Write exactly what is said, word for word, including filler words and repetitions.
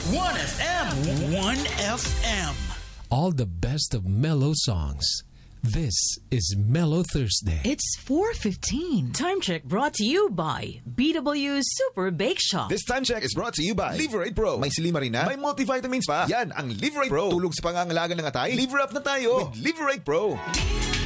one F M. one F M. All the best of mellow songs. This is Mellow Thursday. It's four fifteen. Time check brought to you by B W Super Bake Shop. This time check is brought to you by Liverate Pro. May Silimarina, may multivitamins pa. Yan ang Liverate Pro. Tulog sa pangangalaga ng atay. Liver up na tayo with Liverate Pro.